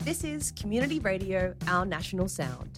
This is Community Radio, Our National Sound.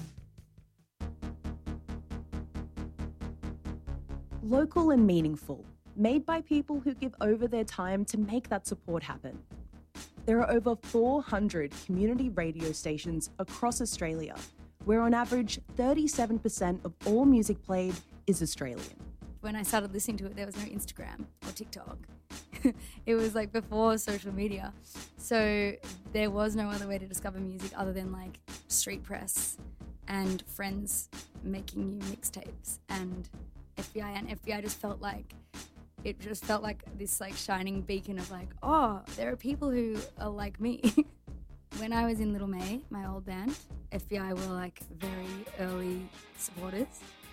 Local and meaningful, made by people who give over their time to make that support happen. There are over 400 community radio stations across Australia, where on average 37% of all music played is Australian. When I started listening to it, there was no Instagram or TikTok. It was like before social media. So there was no other way to discover music other than like street press and friends making you mixtapes and FBI. And FBI just felt like, it just felt like this like shining beacon of like, oh, there are people who are like me. When I was in Little May, my old band, FBI were like very early supporters.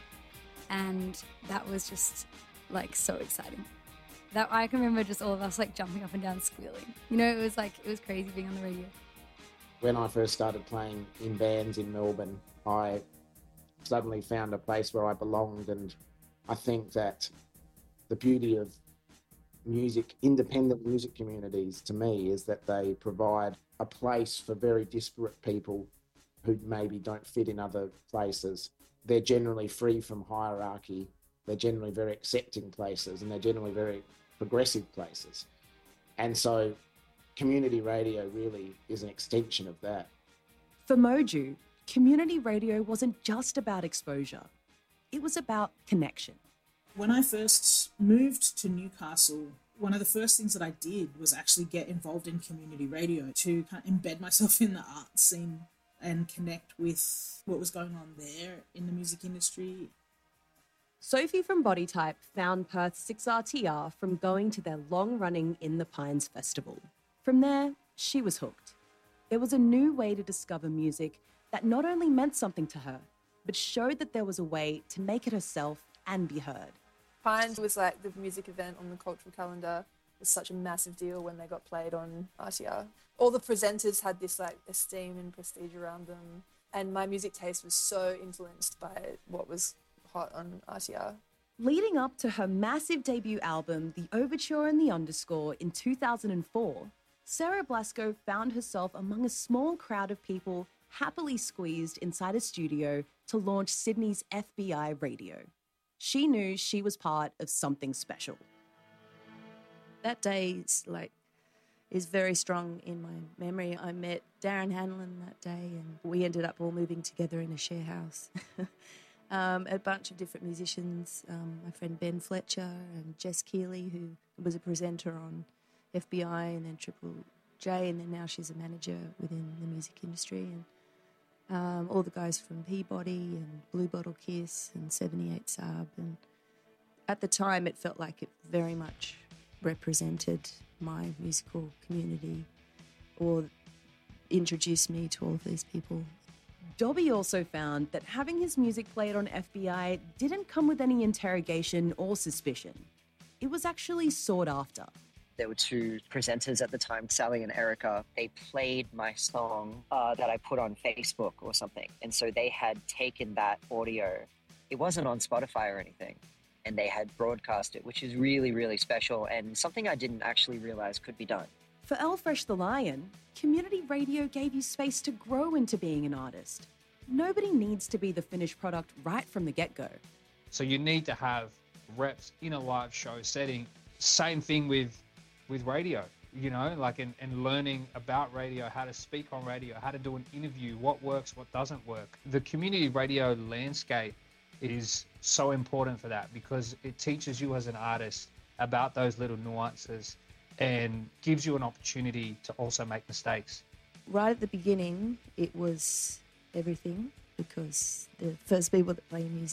And that was just like so exciting. That I can remember just all of us like jumping up and down squealing. You know, it was crazy being on the radio. When I first started playing in bands in Melbourne, I suddenly found a place where I belonged, and I think that the beauty of music, independent music communities to me, is that they provide a place for very disparate people who maybe don't fit in other places. They're generally free from hierarchy, they're generally very accepting places, and they're generally very progressive places. And so community radio really is an extension of that. For Moju, community radio wasn't just about exposure. It was about connection. When I first moved to Newcastle, one of the first things that I did was actually get involved in community radio to kind of embed myself in the art scene and connect with what was going on there in the music industry. Sophie from Bodytype found Perth's 6RTR from going to their long-running In the Pines festival. From there, she was hooked. There was a new way to discover music that not only meant something to her, but showed that there was a way to make it herself and be heard. Pines was like the music event on the cultural calendar. It was such a massive deal when they got played on RTR. All the presenters had this like esteem and prestige around them, and my music taste was so influenced by what was hot on RTR. Leading up to her massive debut album, The Overture and the Underscore, in 2004, Sarah Blasco found herself among a small crowd of people happily squeezed inside a studio to launch Sydney's FBI radio. She knew she was part of something special. That day is very strong in my memory. I met Darren Hanlon that day, and we ended up all moving together in a share house. A bunch of different musicians, my friend Ben Fletcher and Jess Keeley, who was a presenter on FBI and then Triple J, and then now she's a manager within the music industry, and all the guys from Peabody and Blue Bottle Kiss and 78 Saab. And at the time it felt like it very much represented my musical community or introduced me to all of these people. Dobby also found that having his music played on FBI didn't come with any interrogation or suspicion. It was actually sought after. There were two presenters at the time, Sally and Erica. They played my song that I put on Facebook or something. And so they had taken that audio. It wasn't on Spotify or anything. And they had broadcast it, which is really, really special and something I didn't actually realize could be done. For Elfresh the Lion, community radio gave you space to grow into being an artist. Nobody needs to be the finished product right from the get-go. So you need to have reps in a live show setting. Same thing with radio, you know, like and learning about radio, how to speak on radio, how to do an interview, what works, what doesn't work. The community radio landscape is so important for that because it teaches you as an artist about those little nuances and gives you an opportunity to also make mistakes. Right at the beginning, it was everything because the first people that play music